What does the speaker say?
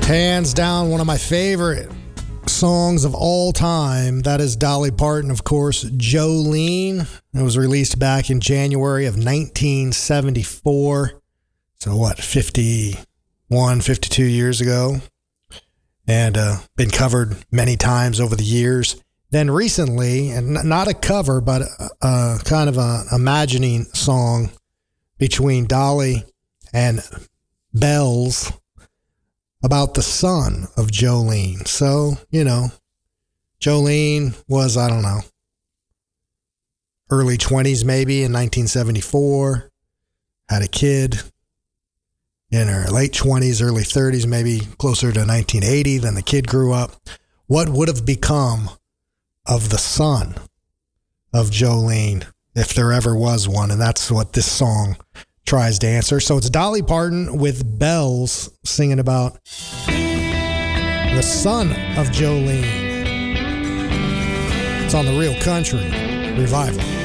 Hands down, one of my favorite songs of all time. That is Dolly Parton, of course, Jolene. It was released back in January of 1974. So what, 51, 52 years ago? And been covered many times over the years. Then recently, and not a cover, but kind of an imagining song between Dolly and Bells about the son of Jolene. So, you know, Jolene was, I don't know, early 20s maybe in 1974, had a kid in her late 20s, early 30s, maybe closer to 1980. Then the kid grew up. What would have become of the son of Jolene if there ever was one? And that's what this song tries to answer. So it's Dolly Parton with Bells singing about the son of Jolene. It's on the Real Country Revival.